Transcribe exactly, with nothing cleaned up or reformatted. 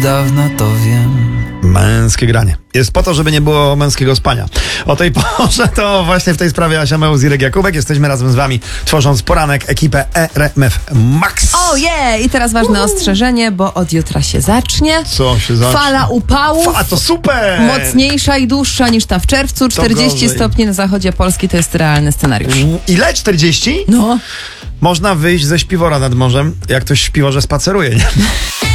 Dawno to wiem. Męskie granie. Jest po to, żeby nie było męskiego spania. O tej porze to właśnie w tej sprawie Asia Mełz i Irek Jakubek. Jesteśmy razem z wami, tworząc poranek ekipę E R M F Max. O je! I teraz ważne Uuu. ostrzeżenie, bo od jutra się zacznie. Co się zacznie? Fala upałów. A to super! Mocniejsza i dłuższa niż ta w czerwcu. czterdzieści stopni na zachodzie Polski to jest realny scenariusz. Ile? czterdzieści? No. Można wyjść ze śpiwora nad morzem, jak ktoś w śpiworze spaceruje, nie?